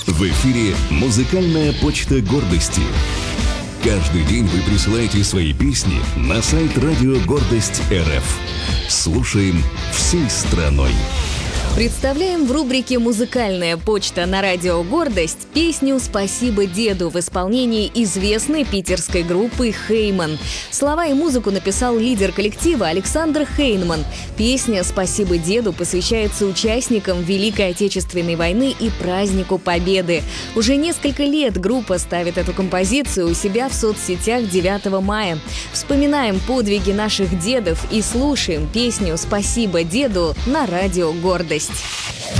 В эфире «Музыкальная почта гордости». Каждый день вы присылаете свои песни на сайт «Радио Гордость РФ». Слушаем всей страной. Представляем в рубрике «Музыкальная почта» на радио «Гордость» песню «Спасибо деду» в исполнении известной питерской группы «Хейман». Слова и музыку написал лидер коллектива Александр Хейнман. Песня «Спасибо деду» посвящается участникам Великой Отечественной войны и празднику Победы. Уже несколько лет группа ставит эту композицию у себя в соцсетях 9 мая. Вспоминаем подвиги наших дедов и слушаем песню «Спасибо деду» на радио «Гордость».